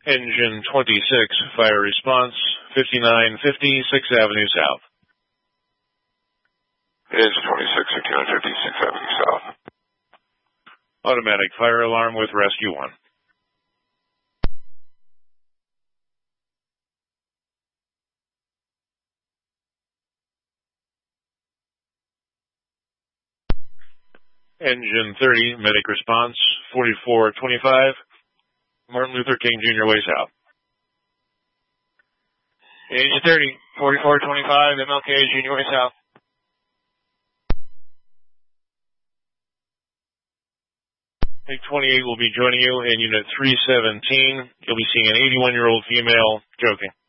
Engine 26, fire response, 5950 6th Avenue South. Engine 26, 5950 6th Avenue South. Automatic fire alarm with Rescue 1. Engine 30, medic response, 4425, Martin Luther King Jr. Way South. Engine 30, 4425, MLK Jr. Way South. MiG 28 will be joining you in Unit 317. You'll be seeing an 81-year-old female joking.